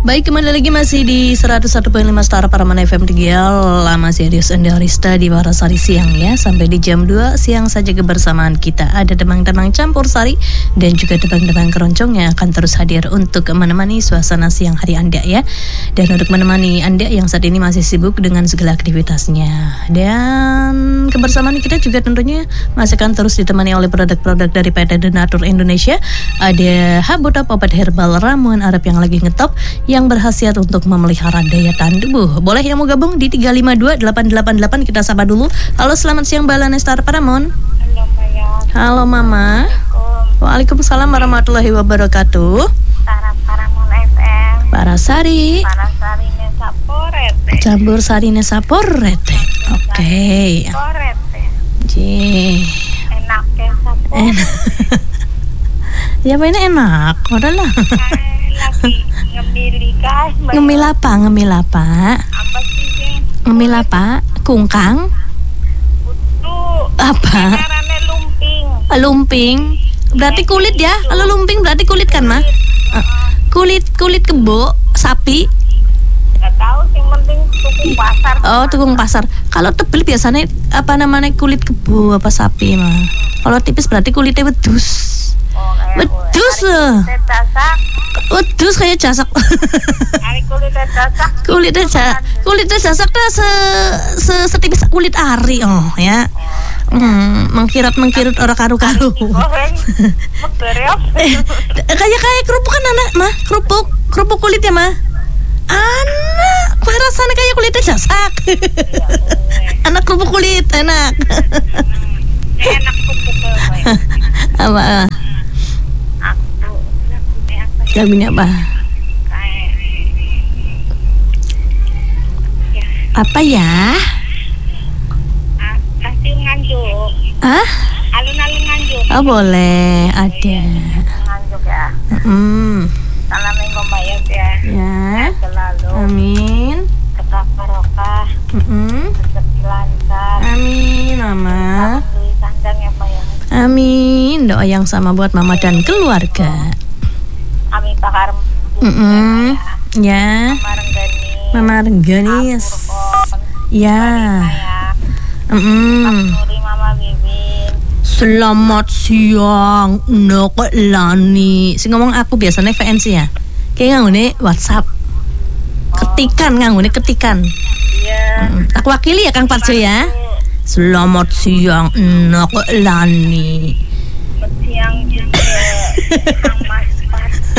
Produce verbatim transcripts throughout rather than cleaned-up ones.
Baik, kembali lagi masih di seratus satu koma lima Star Paramana F M Tegal. Masih Adios Andi Arista di Warasari siang ya. Sampai di jam dua siang saja kebersamaan kita. Ada demang-demang campur sari dan juga demang-demang keroncong yang akan terus hadir untuk menemani suasana siang hari Anda ya. Dan untuk menemani Anda yang saat ini masih sibuk dengan segala aktivitasnya. Dan kebersamaan kita juga tentunya masih akan terus ditemani oleh produk-produk dari P T Donatur Indonesia. Ada Habotop obat herbal ramuan Arab yang lagi ngetop yang berkhasiat untuk memelihara daya tahan tubuh. Boleh yang mau gabung di tiga lima dua delapan delapan delapan, kita sapa dulu. Halo, selamat siang Mbak Lana Star Paramon. Halo Mbak. Halo Mama. Waalaikumsalam warahmatullahi wabarakatuh. Star Paramon F M. Parasari. Parasari Nesaporete. Campur sari Nesaporete. Oke. Porete. Ji. Enak ya saporete. Enak. Ya apa ini enak? Udahlah. Lagi ngemili guys. Ngemil apa? Ngemil apa? Apa sih Jen? Ngemil apa? Kungkang? Butuh. Apa? Carane lumping. Lumping. Berarti kulit ya? Kalau lumping berarti kulit kan, Ma? Uh, kulit kulit kebo sapi. Gak tahu sih, penting tukung pasar. Oh, tukung pasar. Kalau tebel biasanya apa namanya kulit kebo apa sapi, Ma? Kalau tipis berarti kulitnya wedus. Oh, kayak Wedus. kulit casak. Wedus kayak jasak. Hari kulitnya casak. Kulitnya jasak. Kulitnya jasak dah se, se setipis kulit ari, oh ya. Hmm, mengkirut-mengkirut orang karu-karu. Goreng. Megeriop. Eh, kayak kayak kerupuk kan anak, Mah? Kerupuk, kerupuk kulitnya, Mah? Anak, kue rasanya kayak kulitnya jasak. Anak kerupuk kulit, enak. Enak kerupuk ya. Apa? Aku lagunya apa ya? Lagunya apa? Kayak ya, Apa ya? ah, kasih nganjuk. Ah? Alun-alun nganjuk. Oh boleh, ada. Nganjuk ya. Hmm. Salam Mbak Mayat ya. Ya. Selalu Amin. tetap barokah, Mm-mm. rezeki lancar. Amin, Mama. Beli sandang ya Mbak ya. Amin. Doa yang sama buat Mama dan keluarga. Kami pakar. Mm-mm. Ya. Mama Renggani. Mama Rengganis. Purkon. Ya. Ya. Mm-mm. Nuri Mama Bibin. Selamat siang, Nok Lani. Sing ngomong aku biasanya V N C ya. Kayak nganggone WhatsApp. Ketikan nganggone ketikan. Iya. Mm, aku wakili ya Kang Parjo ya. Selamat siang, Nok Lani. Siang juga Kang Mas Parto,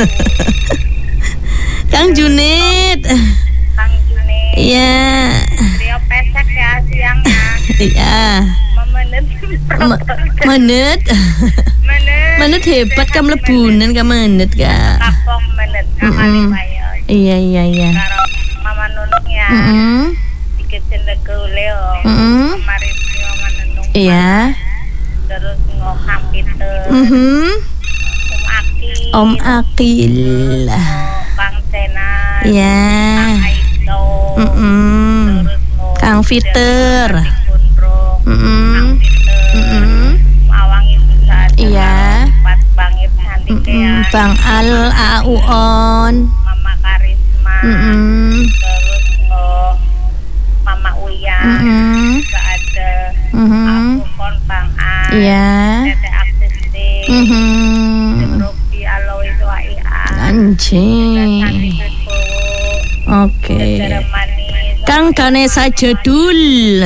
Kang Junid. Kang Juni. Iya. Trio pesek ya siangnya. Iya. Memenit. Ma- Menit. Menit. Menit hebat ka mlebunan ka menit ka. Kapok menit kamali Mm-mm. bayo. Iya iya iya. Karo Mama Nunung ya. Heeh. Dikit cendek Leo. Mm-mm. Kemarin si Mama Nunung. Iya. Terus ngokam gitu. Mhm. Om Aki. Om Akil. Kang Sena. Iya. Kang Aito. Mm-mm. Terus ngo- Kang Fiter. Kundrung. Mm-mm. Kang Fiter. Mm-mm. Mawang itu saja. Iya. Empat bangit cantik ya. Mm-mm. Bang Al Auon. Mama Karisma. Mm-mm. Terus ngo Mama Uya. Mm-mm. Juga ada. Mhm. Aku kon Bang A. Iya. Tete Aksisi. Mhm. Rupi Aloy Soa I A. Anjing. Cantik Bowo. Oke. Negara Manis. Kang Ganesha Jadul.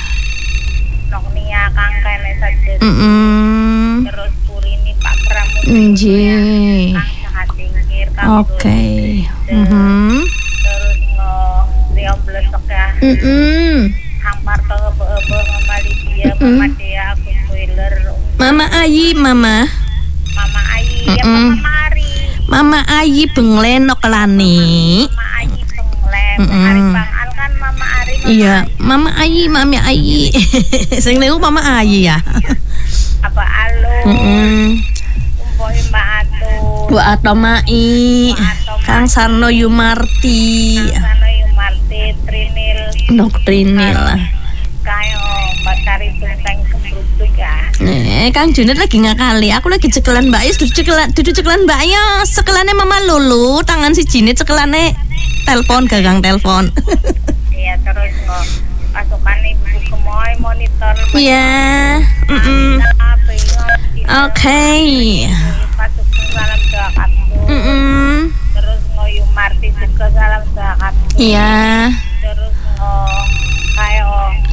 Noknia Kang Kene saja. Mm-mm. Terus Purini Pak Pramudia. Nji. Kang Sangat Tingkir. Kang Oke. Dulce. Mhm. Terus ngo Rio Blesok ya. Mm-mm. Kang Parto Ebe-Ebe Mama Lydia. Mm-mm. Mama Dea aku spoiler. Mama Ayi, Mama. Mama Ayi. Ya Mm-mm. Mama Ari. Mama Ayi Benglenok Lani. Mama Ayi Penglem. Mm-mm. Ari Bang Al kan Mama Ari. Mama Iya, Ayi. Mama Ayi, Mama Ayi. Sing niku Mama Ayi ya. Apa Alo. Heeh. Umpoi Mbak Atul. Bu Atomai. Kang Sarno Yumarti. Kang Sano Yumarti. Trinil. Doktrinil. Kayo Mbak Tari Tunteng Kembruduk ya. Eh, Kang Junid lagi ngakali. Aku lagi cekelan Mbak Is, dudu cekelan, dudu cekelan Mbak Ya. Cekelane Mama Lulu, tangan si Junid cekelane telepon gagang telepon. Iya, terus kok pasukan ibu kemoy monitor. Iya. Mm-mm. Oke. Pasukan salam doakanku. Mm-mm. Terus ngoyu Marti juga salam doakanku. Iya. Terus ngo kayak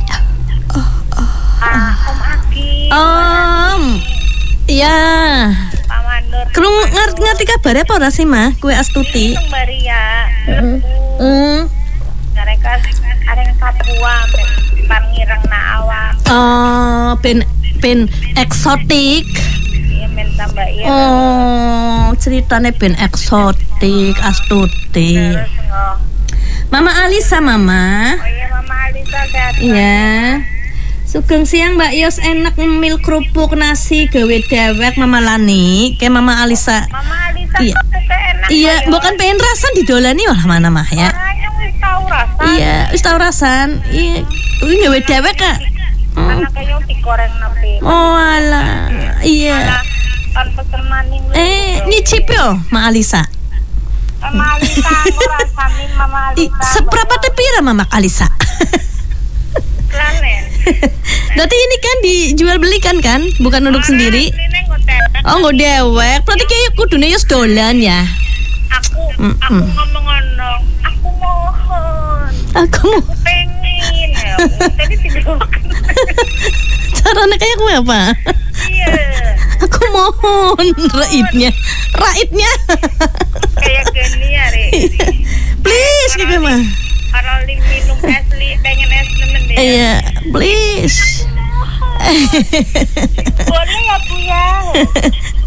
ah Om Aki. Om. Iya. Pak Mandur. Krung ngerti ngerti kabarnya apa ora sih, Mah? Kue Astuti. Kembali ya. Hmm. Mereka areng Papua pangirang na awak. Oh, ben ben eksotik. Iya men tambah iya. Oh, ceritanya ben eksotik, Astuti. Terus ngo. Mama Alisa, Mama. Oh iya Mama Alisa sehat. Iya. Sugeng siang Mbak Yos, enak ngemil kerupuk nasi gawe dewek Mama Lani. Kayak Mama Alisa. Mama Alisa Iya. kerupuknya enak. Iya, kok, bukan pengen rasan didolani wah mana mah ya. Orangnya wis tau rasa. Iya, wis tau rasan. Iya. Kuwi gawe dewek Kak. Hmm. Anaknya yang digoreng nabi. Oh alah. Iya. Malah kan pesen maning. Eh, nyicip yo Ma Alisa. Mama Alisa ngerasain Mama I, Alisa. seberapa tepira Mama Alisa? Planen. Berarti ini kan dijual belikan kan, bukan untuk sendiri. Ini ngotek. Oh, nggak dewek. Berarti kayak kudune yos dolan ya. Aku Mm-mm. aku ngomong ngono. Aku mohon. Aku mau Aku pengen ya. Tadi tidur. caranya kayak gue apa? Iya. Aku mohon raitnya, raitnya. Kayak gini ya, Re. Please gitu mah. Kalau li minum es li pengen es nemen deh. Iya, please. Boleh ya Bu ya.